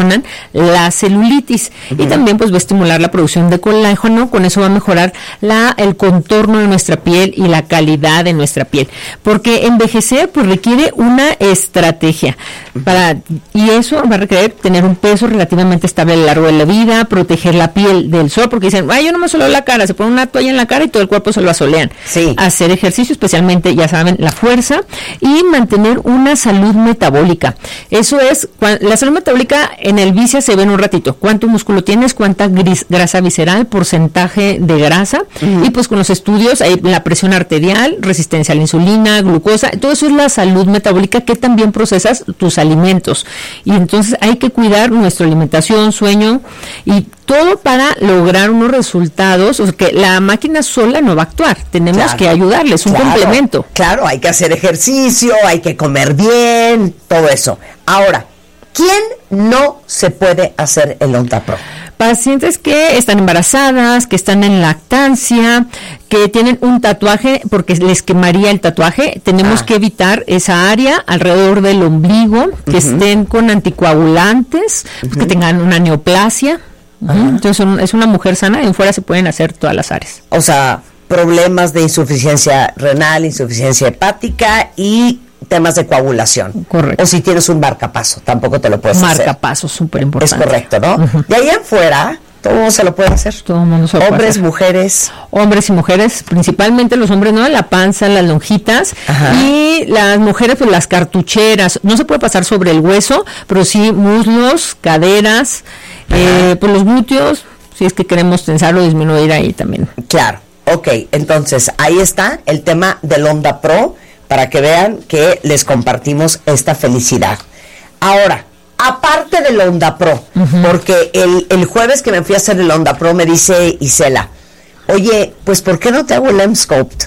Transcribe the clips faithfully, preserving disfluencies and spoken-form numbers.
ocasionan la celulitis. Uh-huh. Y también pues va a estimular la producción de colágeno, con eso va a mejorar la el contorno de nuestra piel y la calidad de nuestra piel. Porque envejecer pues requiere una estrategia para y eso va a requerir tener un peso relativamente estable a lo largo de la vida, proteger la piel del sol, porque dicen, ay, yo no me soleo la cara, se pone una toalla en la cara y todo el cuerpo se lo asolean. Sí. Hacer ejercicio, especialmente, ya saben, la fuerza, y mantener una salud metabólica. Eso es, la salud metabólica en el Vicia se ve en un ratito. ¿Cuánto músculo tienes? ¿Cuánta gris, grasa visceral? ¿Porcentaje de grasa? Uh-huh. Y pues con los estudios, hay la presión arterial, resistencia a la insulina, glucosa, todo eso es la salud metabólica, que también procesas tus alimentos. Y entonces hay que cuidar nuestra alimentación, sueño y todo para lograr unos resultados. O sea, que la máquina sola no va a actuar, tenemos claro, que ayudarle, es un claro, complemento. Claro, hay que hacer ejercicio, hay que comer bien, todo eso. Ahora, ¿quién no se puede hacer el Ondapro? Pacientes que están embarazadas, que están en lactancia, que tienen un tatuaje porque les quemaría el tatuaje. Tenemos ah. que evitar esa área alrededor del ombligo, que uh-huh. estén con anticoagulantes, uh-huh. pues que tengan una neoplasia. Uh-huh. Uh-huh. Entonces son, es una mujer sana y en fuera se pueden hacer todas las áreas. O sea, problemas de insuficiencia renal, insuficiencia hepática y temas de coagulación. Correcto. O si tienes un marcapaso, tampoco te lo puedes Marcapaso, hacer. Marcapaso, súper importante. Es correcto, ¿no? Uh-huh. De ahí en fuera, todo el mundo se lo puede hacer. Todo el mundo se lo puede Hombres, hacer. mujeres. Hombres y mujeres, principalmente los hombres, ¿no? La panza, las lonjitas. Ajá. Y las mujeres, pues las cartucheras. No se puede pasar sobre el hueso, pero sí muslos, caderas, eh, pues los glúteos, si es que queremos tensar o disminuir ahí también. Claro, ok. Entonces, ahí está el tema del Ondapro, para que vean que les compartimos esta felicidad. Ahora, aparte del Ondapro, uh-huh. porque el, el jueves que me fui a hacer el Ondapro me dice Isela, oye, pues ¿por qué no te hago el Emsculpt?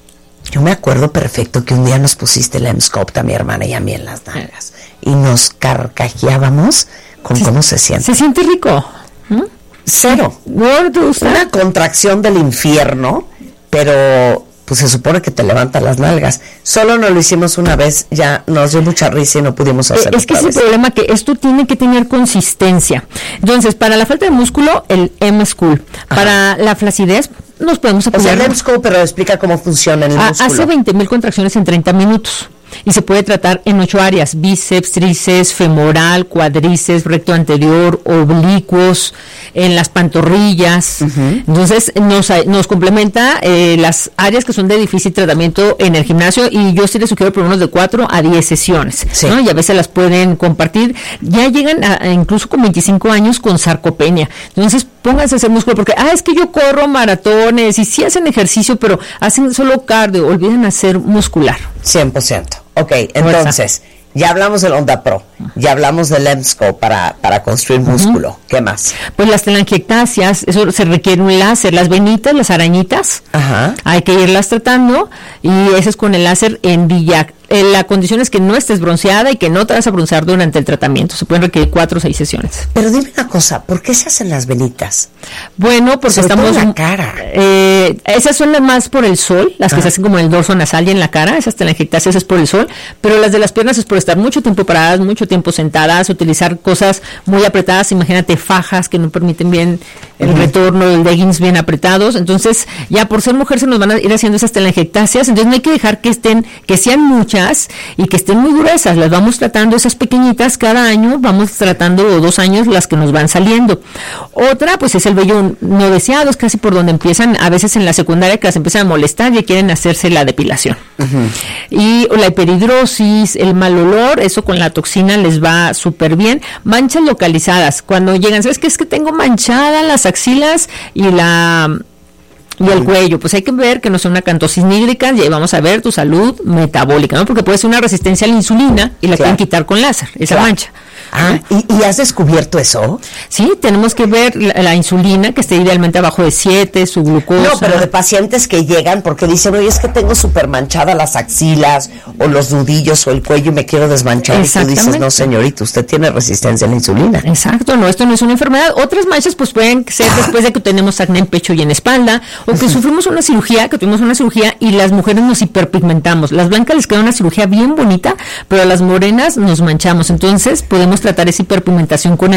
Yo me acuerdo perfecto que un día nos pusiste el Emsculpt a mi hermana y a mí en las nalgas y nos carcajeábamos con sí, cómo se siente. Se siente rico. ¿Mm? Cero. ¿No te gusta? Una contracción del infierno, pero pues se supone que te levanta las nalgas. Solo nos lo hicimos una vez, ya nos dio mucha risa y no pudimos hacerlo. Es que es el problema, que esto tiene que tener consistencia. Entonces, para la falta de músculo, el Emsculpt. Para la flacidez, nos podemos apoyar. O sea, el Emsculpt, pero explica cómo funciona el músculo. Hace veinte mil contracciones en treinta minutos. Y se puede tratar en ocho áreas: bíceps, tríceps, femoral, cuádriceps, recto anterior, oblicuos, en las pantorrillas. Uh-huh. Entonces nos, nos complementa eh, las áreas que son de difícil tratamiento en el gimnasio, y yo sí les sugiero por unos de cuatro a diez sesiones, sí. ¿no? Y a veces las pueden compartir. Ya llegan a, a incluso con veinticinco años con sarcopenia. Entonces pónganse a hacer músculo, porque ah, es que yo corro maratones y sí hacen ejercicio, pero hacen solo cardio, olviden hacer muscular. cien por ciento. Ok, entonces, ya hablamos del Ondapro, ya hablamos del Emsculpt para, para construir músculo. Uh-huh. ¿Qué más? Pues las telangiectasias, eso se requiere un láser. Las venitas, las arañitas, ajá, hay que irlas tratando, y eso es con el láser en Dillac. Eh, la condición es que no estés bronceada y que no te vas a broncear durante el tratamiento. Se pueden requerir cuatro o seis sesiones. Pero dime una cosa, ¿por qué se hacen las venitas? Bueno, porque sobre estamos... todo en la cara. Eh, esas son las más por el sol, las ah. que se hacen como en el dorso nasal y en la cara, esas telangiectasias es por el sol, pero las de las piernas es por estar mucho tiempo paradas, mucho tiempo sentadas, utilizar cosas muy apretadas. Imagínate fajas que no permiten bien el uh-huh. retorno, el leggings bien apretados. Entonces, ya por ser mujer se nos van a ir haciendo esas telangiectasias. Entonces no hay que dejar que estén, que sean muchas y que estén muy gruesas. Las vamos tratando, esas pequeñitas, cada año vamos tratando, o dos años, las que nos van saliendo. Otra, pues es el vello no deseado, es casi por donde empiezan, a veces en la secundaria, que las empiezan a molestar y quieren hacerse la depilación. Uh-huh. Y la hiperhidrosis, el mal olor, eso con la toxina les va súper bien. Manchas localizadas, cuando llegan, ¿sabes qué? Es que tengo manchada las axilas y la... y el cuello, pues hay que ver que no sea una acantosis nígrica, y ahí vamos a ver tu salud metabólica, ¿no? Porque puede ser una resistencia a la insulina y la claro. quieren quitar con láser, esa claro. mancha. Ah, ¿y, ¿y has descubierto eso? Sí, tenemos que ver la, la insulina, que esté idealmente abajo de siete, su glucosa. No, pero de pacientes que llegan porque dicen, oye, es que tengo súper manchada las axilas, o los nudillos, o el cuello, y me quiero desmanchar. Y tú dices, no, señorita, usted tiene resistencia a la insulina. Exacto, no, esto no es una enfermedad. Otras manchas, pues pueden ser después de que tenemos acné en pecho y en espalda, o que sufrimos una cirugía, que tuvimos una cirugía y las mujeres nos hiperpigmentamos. Las blancas les queda una cirugía bien bonita, pero a las morenas nos manchamos. Entonces podemos tratar esa hiperpigmentación con